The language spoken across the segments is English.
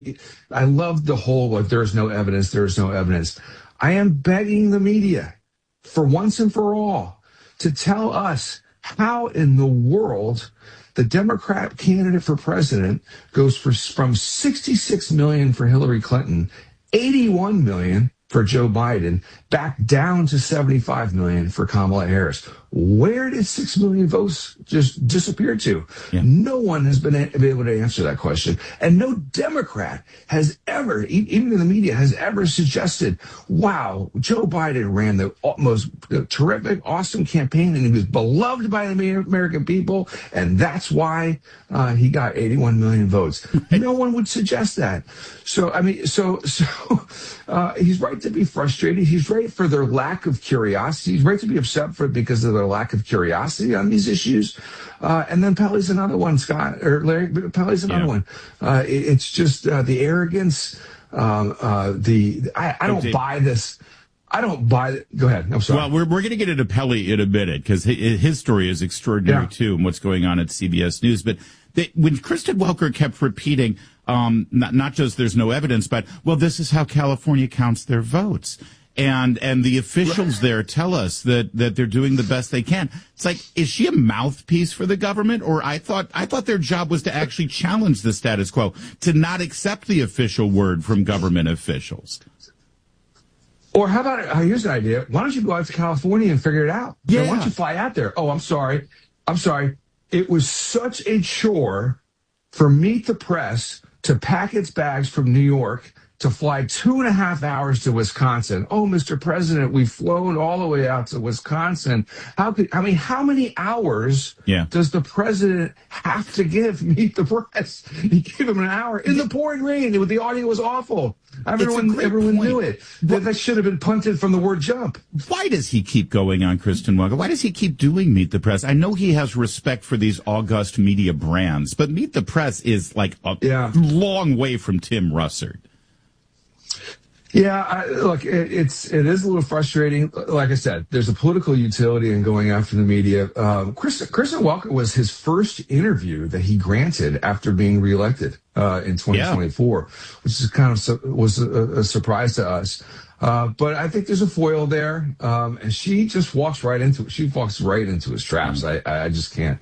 I love the whole, like, there's no evidence, there's no evidence. I am begging the media, for once and for all, to tell us how in the world the Democrat candidate for president goes from 66 million for Hillary Clinton, 81 million for Joe Biden, back down to 75 million for Kamala Harris. Where did 6 million votes just disappear to? Yeah. No one has been able to answer that question. And no Democrat has ever, even in the media, has ever suggested, wow, Joe Biden ran the most terrific, awesome campaign, and he was beloved by the American people, and that's why he got 81 million votes. No one would suggest that. So, I mean, he's right to be frustrated. He's right for their lack of curiosity. He's right to be upset because of their lack of curiosity on these issues. And then Pelley's another one, Scott, or Larry, Pelley's another one. It's just the arrogance. I don't buy this. I don't buy it. Go ahead. I'm sorry. Well, we're going to get into Pelley in a minute because his story is extraordinary too, and what's going on at CBS News. But when Kristen Welker kept repeating, not just there's no evidence, but, well, this is how California counts their votes. And the officials there tell us that they're doing the best they can. It's like, is she a mouthpiece for the government? Or I thought their job was to actually challenge the status quo, to not accept the official word from government officials. Or how about, here's an idea. Why don't you go out to California and figure it out? Yeah. Why don't you fly out there? Oh, I'm sorry. It was such a chore for Meet the Press to pack its bags from New York to fly 2.5 hours to Wisconsin. Oh, Mr. President, we've flown all the way out to Wisconsin. How many hours does the president have to give Meet the Press? He gave him an hour in the pouring rain. The audio was awful. Everyone knew it. That should have been punted from the word jump. Why does he keep going on Kristen Welker? Why does he keep doing Meet the Press? I know he has respect for these august media brands, but Meet the Press is like a long way from Tim Russert. Yeah, look, it is a little frustrating. Like I said, there's a political utility in going after the media. Kristen Welker was his first interview that he granted after being reelected in 2024, which is kind of was a surprise to us. But I think there's a foil there, and she just walks right into it. She walks right into his traps. I just can't.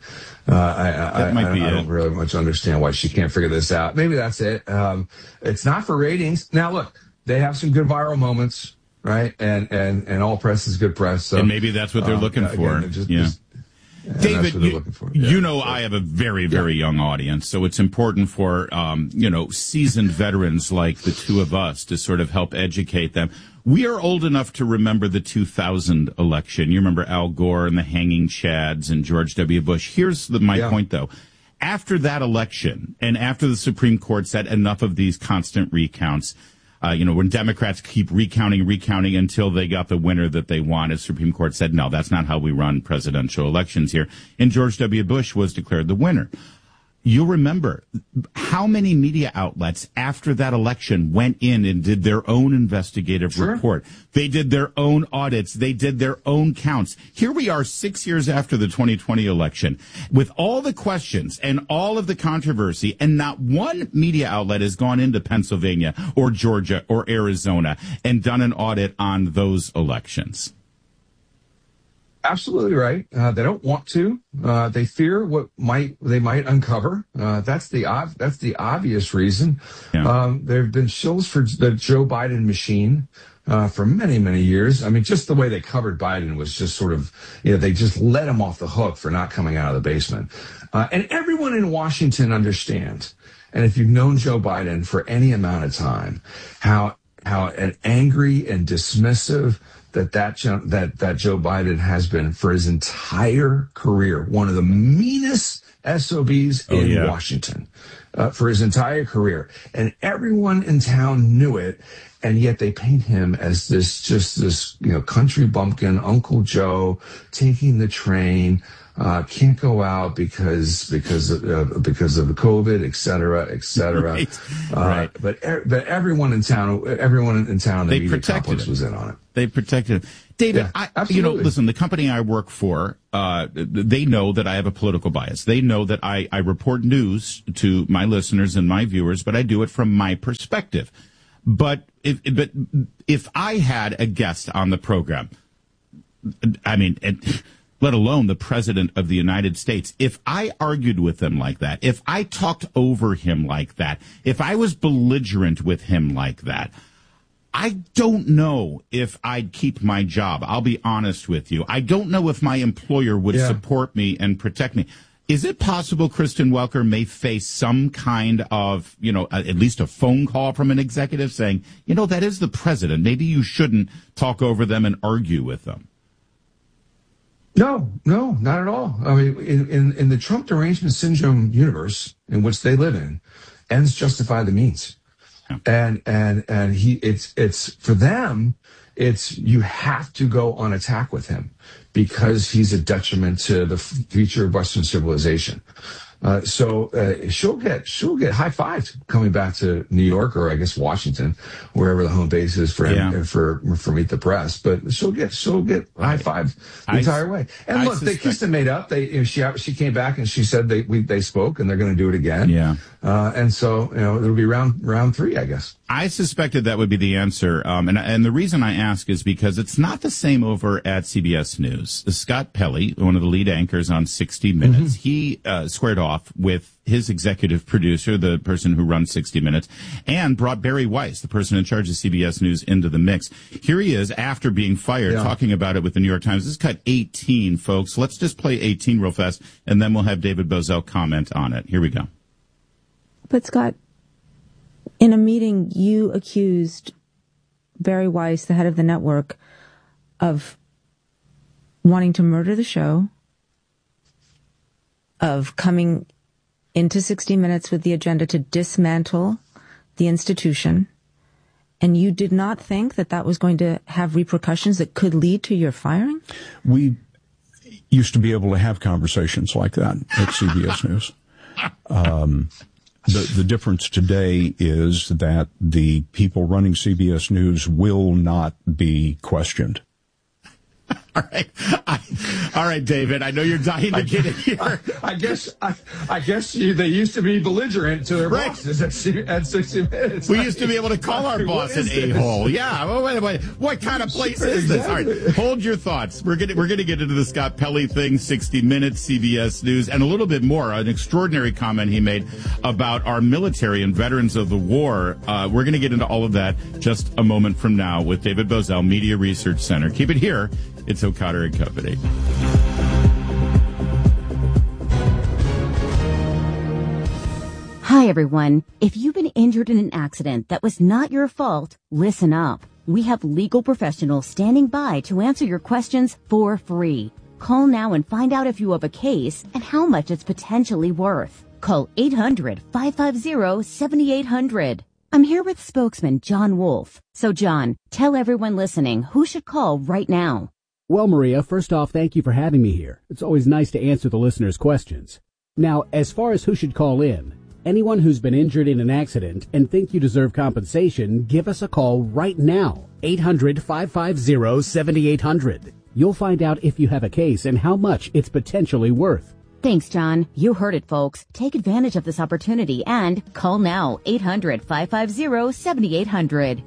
I don't really much understand why she can't figure this out. Maybe that's it. It's not for ratings. Now, look. They have some good viral moments, right? And all press is good press. So, and maybe that's what they're looking for. David, you know, I have a very, very young audience, so it's important for, seasoned veterans like the two of us to sort of help educate them. We are old enough to remember the 2000 election. You remember Al Gore and the hanging chads and George W. Bush. Here's my point, though. After that election and after the Supreme Court said enough of these constant recounts, when Democrats keep recounting until they got the winner that they wanted, the Supreme Court said, no, that's not how we run presidential elections here. And George W. Bush was declared the winner. You'll remember how many media outlets after that election went in and did their own investigative report. They did their own audits. They did their own counts. Here we are 6 years after the 2020 election with all the questions and all of the controversy, and not one media outlet has gone into Pennsylvania or Georgia or Arizona and done an audit on those elections. Absolutely right. They don't want to. They fear what they might uncover. That's the obvious reason. Yeah. There have been shills for the Joe Biden machine for many, many years. I mean, just the way they covered Biden was just sort of, they just let him off the hook for not coming out of the basement. And everyone in Washington understands. And if you've known Joe Biden for any amount of time, how an angry and dismissive that Joe Biden has been for his entire career, one of the meanest SOBs in Washington for his entire career. And everyone in town knew it. And yet they paint him as this country bumpkin, Uncle Joe, taking the train, can't go out because of the COVID, et cetera, et cetera. Right. But everyone in town, the media complex was in on it. They protected him. David, listen, the company I work for, they know that I have a political bias. They know that I report news to my listeners and my viewers, but I do it from my perspective. But if I had a guest on the program, I mean, let alone the president of the United States, if I argued with him like that, if I talked over him like that, if I was belligerent with him like that, I don't know if I'd keep my job. I'll be honest with you. I don't know if my employer would support me and protect me. Is it possible Kristen Welker may face some kind of, at least a phone call from an executive saying, that is the president. Maybe you shouldn't talk over them and argue with them? No, not at all. I mean, in the Trump derangement syndrome universe in which they live in, ends justify the means. Yeah. And it's for them, you have to go on attack with him because he's a detriment to the future of Western civilization. So she'll get high-fived coming back to New York, or I guess Washington, wherever the home base is for him, for Meet the Press. But she'll get high-fived the entire way. And look, they kissed and made up. She came back and she said they spoke and they're going to do it again. Yeah. And so it'll be round 3, I guess. I suspected that would be the answer. And the reason I ask is because it's not the same over at CBS News. Scott Pelley, one of the lead anchors on 60 Minutes, he squared off with his executive producer, the person who runs 60 Minutes, and brought Barry Weiss, the person in charge of CBS News, into the mix. Here he is after being fired, talking about it with the New York Times. This is cut 18, folks. Let's just play 18 real fast, and then we'll have David Bozell comment on it. Here we go. But Scott, in a meeting, you accused Barry Weiss, the head of the network, of wanting to murder the show, of coming into 60 Minutes with the agenda to dismantle the institution, and you did not think that was going to have repercussions that could lead to your firing? We used to be able to have conversations like that at CBS News. The difference today is that the people running CBS News will not be questioned. All right, David. I know you're dying to get in here. I guess they used to be belligerent to their bosses at 60 Minutes. We used to be able to call our boss an a-hole. Yeah. Well, wait. What kind of place is this? All right. Hold your thoughts. We're gonna get into the Scott Pelley thing, 60 Minutes, CBS News, and a little bit more. An extraordinary comment he made about our military and veterans of the war. We're gonna get into all of that just a moment from now with David Bozell, Media Research Center. Keep it here. It's O'Connor and Company. Hi, everyone. If you've been injured in an accident that was not your fault, listen up. We have legal professionals standing by to answer your questions for free. Call now and find out if you have a case and how much it's potentially worth. Call 800-550-7800. I'm here with spokesman John Wolf. So, John, tell everyone listening who should call right now. Well, Maria, first off, thank you for having me here. It's always nice to answer the listeners' questions. Now, as far as who should call in, anyone who's been injured in an accident and think you deserve compensation, give us a call right now. 800-550-7800. You'll find out if you have a case and how much it's potentially worth. Thanks, John. You heard it, folks. Take advantage of this opportunity and call now. 800-550-7800.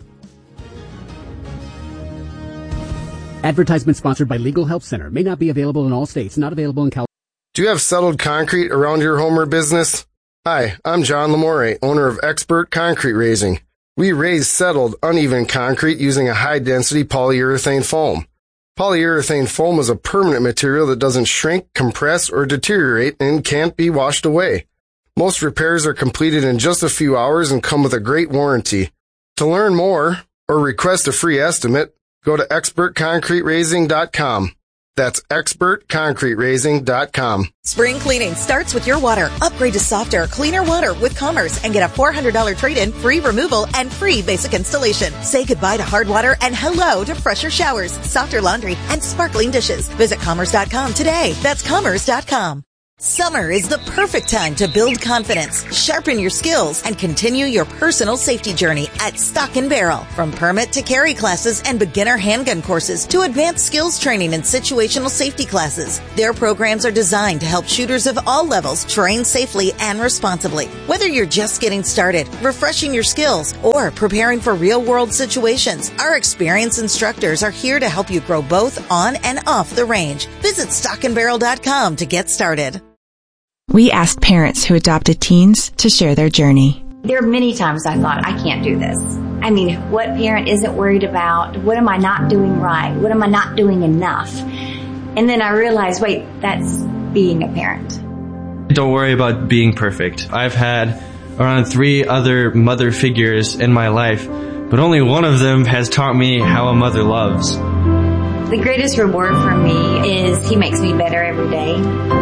Advertisement sponsored by Legal Help Center. May not be available in all states. Not available in California. Do you have settled concrete around your home or business? Hi, I'm John Lamore, owner of Expert Concrete Raising. We raise settled, uneven concrete using a high-density polyurethane foam. Polyurethane foam is a permanent material that doesn't shrink, compress, or deteriorate and can't be washed away. Most repairs are completed in just a few hours and come with a great warranty. To learn more or request a free estimate, go to expertconcreteraising.com. That's expertconcreteraising.com. Spring cleaning starts with your water. Upgrade to softer, cleaner water with Commerce and get a $400 trade-in, free removal, and free basic installation. Say goodbye to hard water and hello to fresher showers, softer laundry, and sparkling dishes. Visit commerce.com today. That's commerce.com. Summer is the perfect time to build confidence, sharpen your skills, and continue your personal safety journey at Stock & Barrel. From permit to carry classes and beginner handgun courses to advanced skills training and situational safety classes, their programs are designed to help shooters of all levels train safely and responsibly. Whether you're just getting started, refreshing your skills, or preparing for real-world situations, our experienced instructors are here to help you grow both on and off the range. Visit stockandbarrel.com to get started. We asked parents who adopted teens to share their journey. There are many times I thought, I can't do this. I mean, what parent isn't worried about? What am I not doing right? What am I not doing enough? And then I realized, wait, that's being a parent. Don't worry about being perfect. I've had around 3 other mother figures in my life, but only one of them has taught me how a mother loves. The greatest reward for me is he makes me better every day.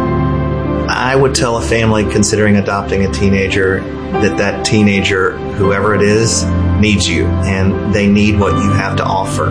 I would tell a family considering adopting a teenager that teenager, whoever it is, needs you, and they need what you have to offer.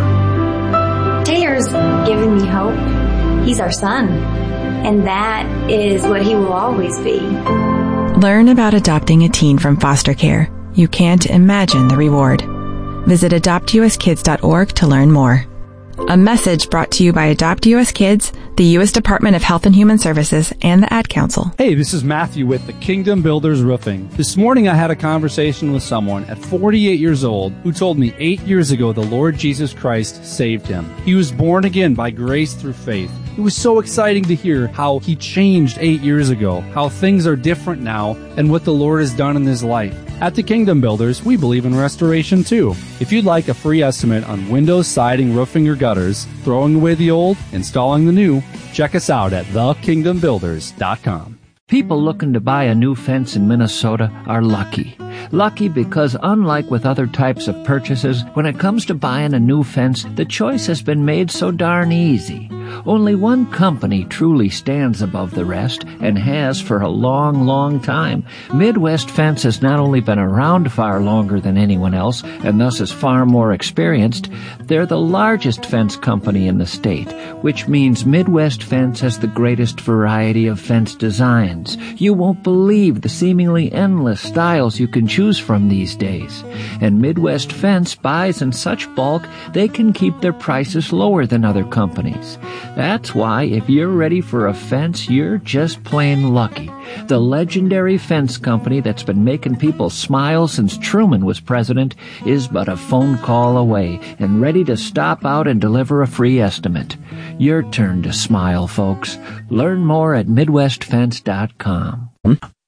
Taylor's given me hope. He's our son, and that is what he will always be. Learn about adopting a teen from foster care. You can't imagine the reward. Visit adoptuskids.org to learn more. A message brought to you by Adopt US Kids, the U.S. Department of Health and Human Services, and the Ad Council. Hey, this is Matthew with the Kingdom Builders Roofing. This morning I had a conversation with someone at 48 years old who told me 8 years ago the Lord Jesus Christ saved him. He was born again by grace through faith. It was so exciting to hear how he changed 8 years ago, how things are different now, and what the Lord has done in his life. At the Kingdom Builders, we believe in restoration too. If you'd like a free estimate on windows, siding, roofing, or gutters, throwing away the old, installing the new, check us out at thekingdombuilders.com. People looking to buy a new fence in Minnesota are lucky. Lucky because unlike with other types of purchases, when it comes to buying a new fence, the choice has been made so darn easy. Only one company truly stands above the rest and has for a long, long time. Midwest Fence has not only been around far longer than anyone else and thus is far more experienced, they're the largest fence company in the state, which means Midwest Fence has the greatest variety of fence designs. You won't believe the seemingly endless styles you can choose from these days. And Midwest Fence buys in such bulk they can keep their prices lower than other companies. That's why if you're ready for a fence, you're just plain lucky. The legendary fence company that's been making people smile since Truman was president is but a phone call away and ready to stop out and deliver a free estimate. Your turn to smile, folks. Learn more at MidwestFence.com.